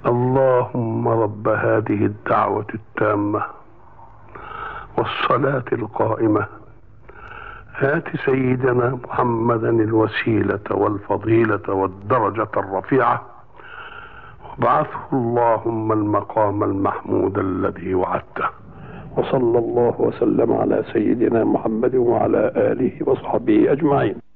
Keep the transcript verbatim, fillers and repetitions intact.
اللهم رب هذه الدعوة التامة والصلاة القائمة آت سيدنا محمدا الوسيلة والفضيلة والدرجة الرفيعة وابعثه اللهم المقام المحمود الذي وعدته. وصلى الله وسلم على سيدنا محمد وعلى آله وصحبه أجمعين.